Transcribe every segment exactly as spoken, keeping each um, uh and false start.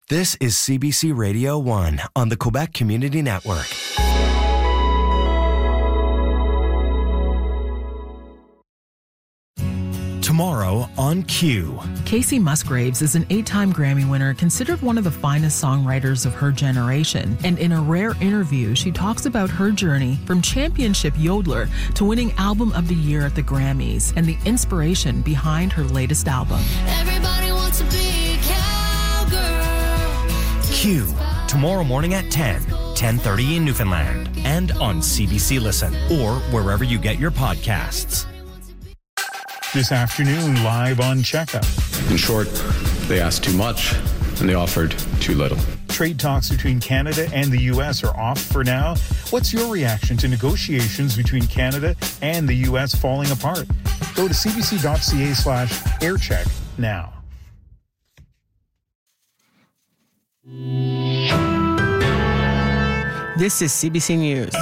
This is C B C Radio one on the Quebec Community Network. Tomorrow on Q. Kacey Musgraves is an eight-time Grammy winner, considered one of the finest songwriters of her generation. And in a rare interview, she talks about her journey from championship yodeler to winning Album of the Year at the Grammys and the inspiration behind her latest album. Everybody wants to be a cowgirl. Q. Tomorrow morning at ten, ten thirty in Newfoundland. And on C B C Listen or wherever you get your podcasts. This afternoon, live on Checkup. In short, they asked too much and they offered too little. Trade talks between Canada and the U S are off for now. What's your reaction to negotiations between Canada and the U S falling apart? Go to cbc.ca slash aircheck now. This is C B C News.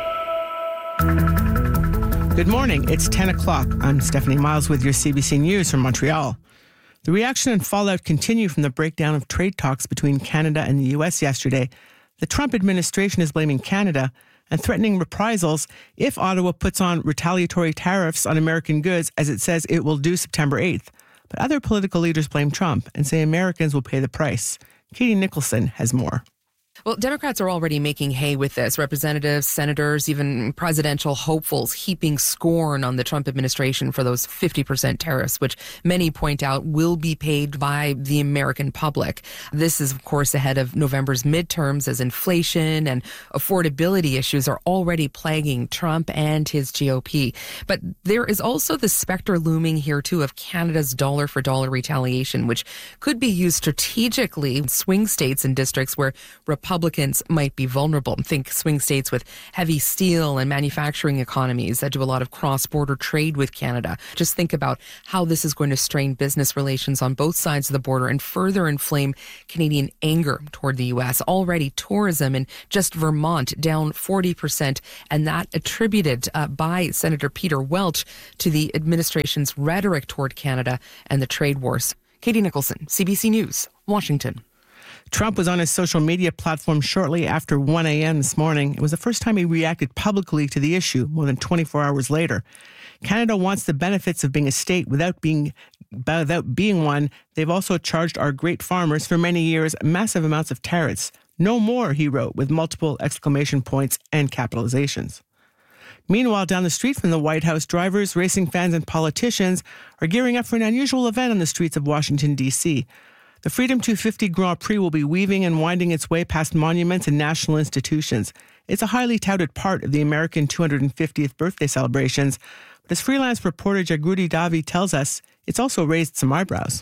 Good morning. It's ten o'clock. I'm Stephanie Miles with your C B C News from Montreal. The reaction and fallout continue from the breakdown of trade talks between Canada and the U S yesterday. The Trump administration is blaming Canada and threatening reprisals if Ottawa puts on retaliatory tariffs on American goods, as it says it will do September eighth. But other political leaders blame Trump and say Americans will pay the price. Katie Nicholson has more. Well, Democrats are already making hay with this. Representatives, senators, even presidential hopefuls heaping scorn on the Trump administration for those fifty percent tariffs, which many point out will be paid by the American public. This is, of course, ahead of November's midterms, as inflation and affordability issues are already plaguing Trump and his G O P. But there is also the specter looming here, too, of Canada's dollar-for-dollar retaliation, which could be used strategically in swing states and districts where Republicans Republicans might be vulnerable. Think swing states with heavy steel and manufacturing economies that do a lot of cross-border trade with Canada. Just think about how this is going to strain business relations on both sides of the border and further inflame Canadian anger toward the U S. Already tourism in just Vermont down forty percent, and that attributed uh, by Senator Peter Welch to the administration's rhetoric toward Canada and the trade wars. Katie Nicholson, C B C News, Washington. Trump was on his social media platform shortly after one a.m. this morning. It was the first time he reacted publicly to the issue more than twenty-four hours later. Canada wants the benefits of being a state without being without being one. They've also charged our great farmers for many years massive amounts of tariffs. No more, he wrote, with multiple exclamation points and capitalizations. Meanwhile, down the street from the White House, drivers, racing fans, and politicians are gearing up for an unusual event on the streets of Washington, D C The Freedom two fifty Grand Prix will be weaving and winding its way past monuments and national institutions. It's a highly touted part of the American two hundred fiftieth birthday celebrations. But as freelance reporter Jagrudi Davi tells us, it's also raised some eyebrows.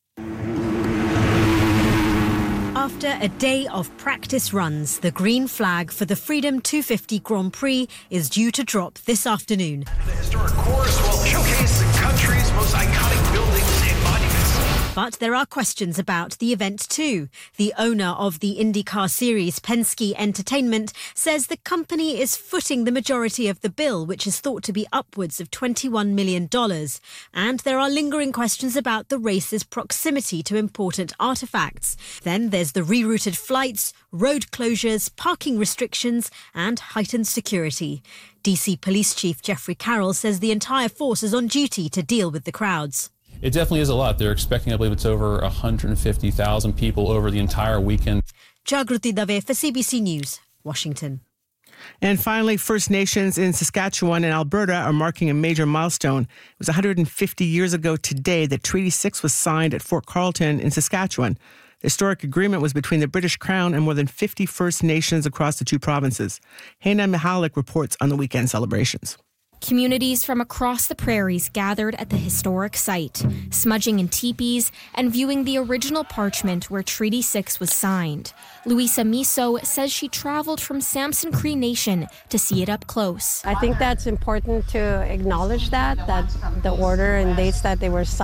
After a day of practice runs, the green flag for the Freedom two fifty Grand Prix is due to drop this afternoon. The historic course will showcase the country's most iconic buildings and monuments. But there are questions about the event too. The owner of the IndyCar series, Penske Entertainment, says the company is footing the majority of the bill, which is thought to be upwards of twenty-one million dollars. And there are lingering questions about the race's proximity to important artefacts. Then there's the rerouted flights, road closures, parking restrictions, and heightened security. D C Police Chief Jeffrey Carroll says the entire force is on duty to deal with the crowds. It definitely is a lot. They're expecting, I believe it's over one hundred fifty thousand people over the entire weekend. Jagrudi Dave for C B C News, Washington. And finally, First Nations in Saskatchewan and Alberta are marking a major milestone. It was one hundred fifty years ago today that Treaty six was signed at Fort Carlton in Saskatchewan. The historic agreement was between the British Crown and more than fifty First Nations across the two provinces. Haina Mihalik reports on the weekend celebrations. Communities from across the prairies gathered at the historic site, smudging in teepees and viewing the original parchment where Treaty six was signed. Luisa Miso says she traveled from Samson Cree Nation to see it up close. I think that's important to acknowledge that, that the order and dates that they were signed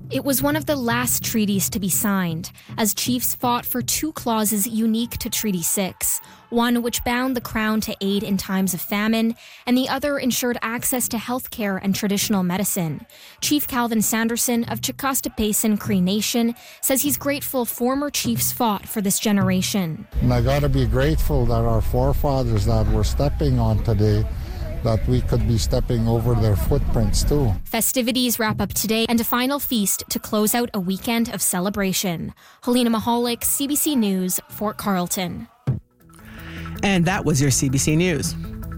It was one of the last treaties to be signed, as chiefs fought for two clauses unique to Treaty six, one which bound the Crown to aid in times of famine, and the other ensured access to health care and traditional medicine. Chief Calvin Sanderson of Chicasta Basin Cree Nation says he's grateful former chiefs fought for this generation. And I got to be grateful that our forefathers that we're stepping on today, that we could be stepping over their footprints too. Festivities wrap up today and a final feast to close out a weekend of celebration. Helena Mahalik, C B C News, Fort Carlton. And that was your C B C News.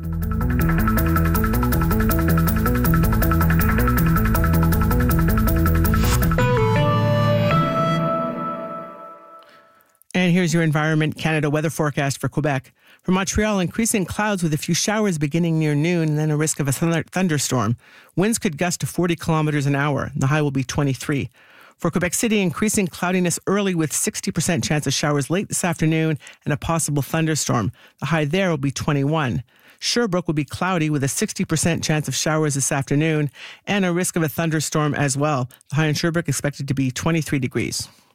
And here's your Environment Canada weather forecast for Quebec. For Montreal, increasing clouds with a few showers beginning near noon and then a risk of a thunder- thunderstorm. Winds could gust to forty kilometers an hour. The high will be twenty-three. For Quebec City, increasing cloudiness early with sixty percent chance of showers late this afternoon and a possible thunderstorm. The high there will be twenty-one. Sherbrooke will be cloudy with a sixty percent chance of showers this afternoon and a risk of a thunderstorm as well. The high in Sherbrooke expected to be twenty-three degrees.